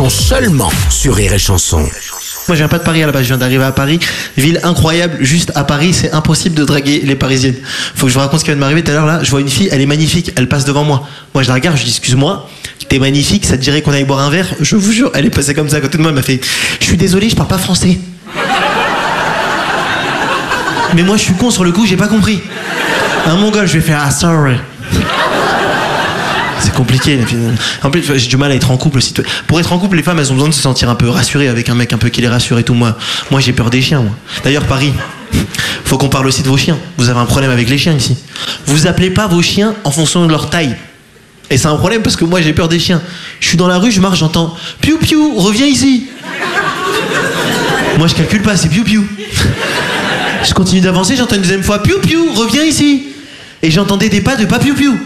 sont seulement sur Rire et Chanson. Moi je viens pas de Paris à la base, je viens d'arriver à Paris, ville incroyable, juste à Paris c'est impossible de draguer les Parisiennes. Faut que je vous raconte ce qui vient de m'arriver tout à l'heure là, je vois une fille, elle est magnifique, elle passe devant moi. Moi je la regarde, je dis excuse-moi, t'es magnifique, ça te dirait qu'on aille boire un verre? Je vous jure, elle est passée comme ça à côté de moi, elle m'a fait je suis désolé, je parle pas français. Mais moi je suis con sur le coup, j'ai pas compris. Un mongol, je vais faire ah sorry. C'est compliqué. En plus, j'ai du mal à être en couple aussi. Pour être en couple, les femmes, elles ont besoin de se sentir un peu rassurées avec un mec un peu qui les rassure et tout. Moi j'ai peur des chiens, moi. D'ailleurs, Paris, faut qu'on parle aussi de vos chiens. Vous avez un problème avec les chiens ici. Vous appelez pas vos chiens en fonction de leur taille. Et c'est un problème parce que moi, j'ai peur des chiens. Je suis dans la rue, je marche, j'entends piou piou, reviens ici. Moi, je calcule pas, c'est piou piou. Je continue d'avancer, j'entends une deuxième fois piou piou, reviens ici. Et j'entendais des pas de pas piou piou.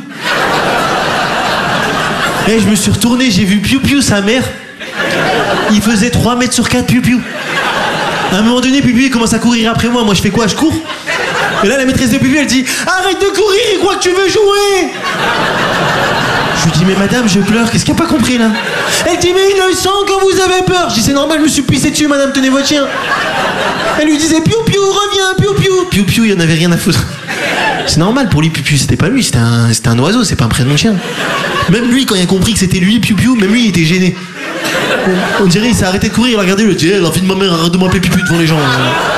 Et je me suis retourné, j'ai vu Piou Piou, sa mère. Il faisait 3 mètres sur 4, Piou Piou. À un moment donné, Piou Piou, il commence à courir après moi. Moi, je fais quoi? Je cours. Et là, la maîtresse de Piou Piou, elle dit arrête de courir, il croit que tu veux jouer. Je lui dis mais madame, je pleure, qu'est-ce qu'il n'a pas compris là? Elle dit mais il le sent quand vous avez peur. Je dis c'est normal, je me suis pissé dessus, madame, tenez votre chien. Elle lui disait Piou Piou, reviens, Piou Piou. Piou Piou, il en avait rien à foutre. C'est normal pour lui, Piou Piou, c'était pas lui, c'était un oiseau, c'est pas un prénom de chien. Même lui, quand il a compris que c'était lui, Piou Piou, même lui, il était gêné. On dirait, il s'est arrêté de courir, il a regardé, il a dit la fille de ma mère, arrête de m'appeler Piou Piou devant les gens.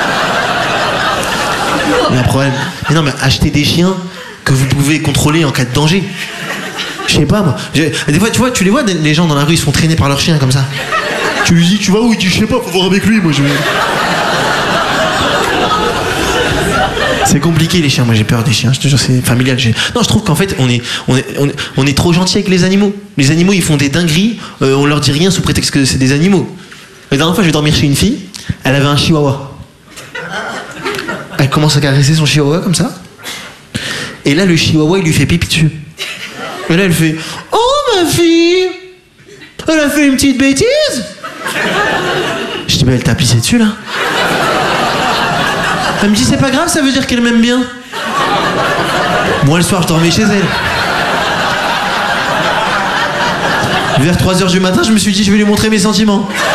Il y a un problème. Mais non, mais achetez des chiens que vous pouvez contrôler en cas de danger. Je sais pas, moi. Des fois, tu les vois, les gens dans la rue, ils se font traîner par leurs chiens comme ça. Tu lui dis, tu vas où? Il dit, je sais pas, faut voir avec lui, moi je vais. C'est compliqué les chiens, moi j'ai peur des chiens, je te jure c'est familial. Non, je trouve qu'en fait on est trop gentil avec les animaux. Les animaux ils font des dingueries, on leur dit rien sous prétexte que c'est des animaux. La dernière fois je vais dormir chez une fille, elle avait un chihuahua. Elle commence à caresser son chihuahua comme ça. Et là le chihuahua il lui fait pipi dessus. Et là elle fait oh ma fille, elle a fait une petite bêtise. Je dis bah elle t'a pissé dessus là. Elle me dit c'est pas grave, ça veut dire qu'elle m'aime bien. Moi le soir je dormais chez elle. Vers 3h du matin je me suis dit je vais lui montrer mes sentiments.